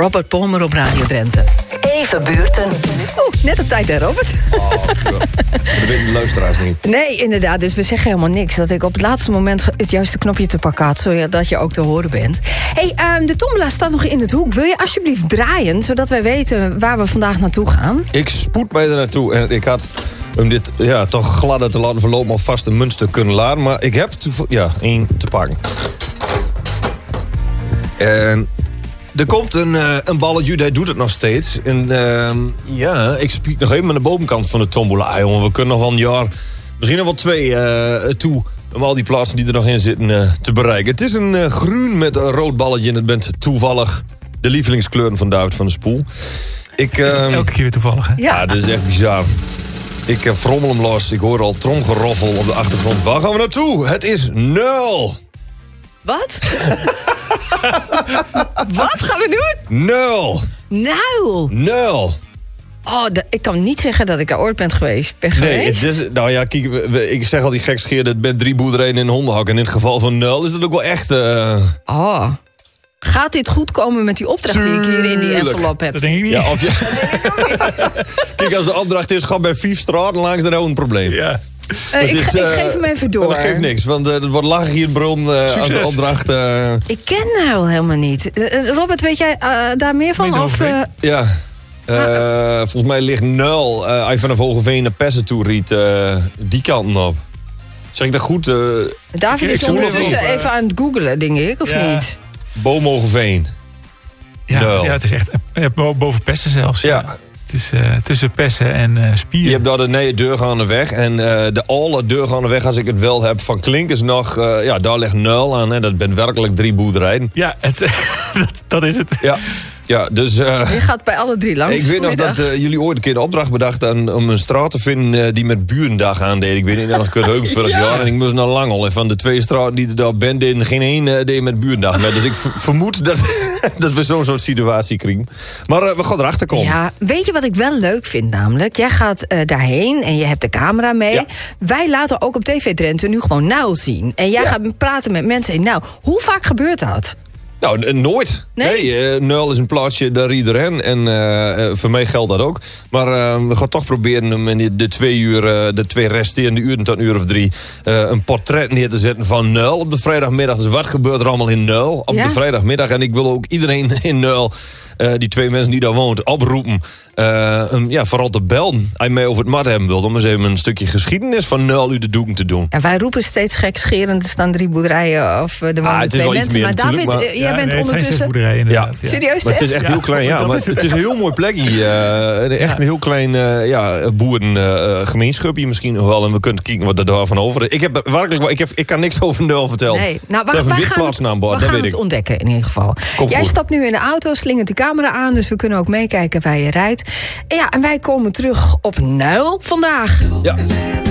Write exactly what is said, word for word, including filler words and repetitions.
Robert Palmer op Radio Drenthe. Even buurten. Oeh, net op tijd hè, Robert? Oh, ja. Dat weten de luisteraars niet. Nee, inderdaad. Dus we zeggen helemaal niks. Dat ik op het laatste moment het juiste knopje te pakken had, zodat je ook te horen bent. Hey, um, de tombola staat nog in het hoek. Wil je alsjeblieft draaien, zodat wij weten waar we vandaag naartoe gaan? Ik spoed mij er naartoe en ik had om dit ja, toch gladder te laten verlopen of vast een muntstuk kunnen laden. Maar ik heb te, ja, één te pakken. En er komt een, uh, een balletje, hij doet het nog steeds. En uh, ja, ik spiek nog even aan de bovenkant van de tombola. Jongen, we kunnen nog wel een jaar, misschien nog wel twee uh, toe, om al die plaatsen die er nog in zitten uh, te bereiken. Het is een uh, groen met een rood balletje en het bent toevallig de lievelingskleuren van David van der Spoel. Ik, uh, elke keer weer toevallig, hè? Ja, ja, dit is echt bizar. Ik uh, frommel hem los, ik hoor al tromgeroffel op de achtergrond. Waar gaan we naartoe? Het is nul! Wat? Wat gaan we doen? Nul! Nou! Nul! Oh, de, ik kan niet zeggen dat ik daar ooit ben geweest. Ben nee, geweest? Het is, nou ja, kijk, we, we, ik zeg al die gekscheerde, het bent drie boerderijen in een hondenhak. En in het geval van nul is dat ook wel echt... Uh... Oh. Gaat dit goed komen met die opdracht die ik hier in die envelop heb? Dat denk ik niet. Ja, of je... Kijk, als de opdracht is, ga bij vijf straten langs, dan ook een probleem. Ja. Uh, ik, is, uh, ik geef hem even door. Dat geeft niks, want uh, het wordt lachen hier in Bron uh, als de opdracht... Uh... Ik ken nou helemaal niet. Uh, Robert, weet jij uh, daar meer van? Of, uh... Ja, uh, volgens mij ligt nul. Uh, als je vanaf Hogeveen naar Pessen toe riet, uh, die kanten op. Zeg ik dat goed? Uh, David is ondertussen uh, even aan het googelen, denk ik, of ja. niet? Boom Hogeveen. Ja, ja, het is echt ja, boven Pessen zelfs. Ja. Het is uh, tussen Pessen en uh, Spier. Je hebt daar de nee, deurgaande weg. En uh, de alle deurgaande weg, als ik het wel heb, van Klinkers nog... Uh, ja, daar ligt nul aan. Hè. Dat bent werkelijk drie boerderijen. Ja, het, dat, dat is het. Ja. Ja, dus... Uh, je gaat bij alle drie langs. Ik weet nog dat uh, jullie ooit een keer de opdracht bedacht aan, om een straat te vinden uh, die met Burendag aandeed. Ik weet niet, nog Kurt vorig ja. jaar. En ik moest naar Langel. En van de twee straten die er daar ben, deden geen één uh, deed met Burendag mee. Dus ik v- vermoed dat, dat we zo'n soort situatie krijgen. Maar uh, we gaan erachter komen. Ja, weet je wat ik wel leuk vind namelijk? Jij gaat uh, daarheen en je hebt de camera mee. Ja. Wij laten ook op T V Drenthe nu gewoon Nuil zien. En jij ja. gaat praten met mensen in Nuil. Hoe vaak gebeurt dat? Nou, nooit. Nee, nee uh, Nuil is een plaatsje, daar iedereen. En uh, voor mij geldt dat ook. Maar uh, we gaan toch proberen om in de twee uur, uh, de twee resterende uren tot een uur of drie, uh, een portret neer te zetten van Nuil op de vrijdagmiddag. Dus wat gebeurt er allemaal in Nuil op ja? de vrijdagmiddag? En ik wil ook iedereen in Nuil, uh, die twee mensen die daar woont, oproepen. Uh, um, ja, vooral te belden. Als je mij over het mat hebben wilt, om eens even een stukje geschiedenis van Nuil uit de doeken te doen. En wij roepen steeds gekscherend, er staan drie boerderijen of er wonen ah, twee mensen. Meer, maar David, maar... jij ja, bent nee, ondertussen... boerderijen inderdaad. Ja. Ja. Serieus? Maar het is echt ja, heel klein, ja. Maar het, het is een heel mooi plekje. Uh, echt een heel klein uh, ja, boerengemeenschapje uh, misschien nog wel. En we kunnen kijken wat er daarvan over is. Ik, heb, werkelijk, ik, heb, ik kan niks over Nuil vertellen. Nee. Nou, we, we gaan, we gaan het ik. ontdekken in ieder geval. Kom jij goed. Stapt nu in de auto, slingert de camera aan. Dus we kunnen ook meekijken waar je rijdt. En ja, en wij komen terug op Nuil vandaag. Ja.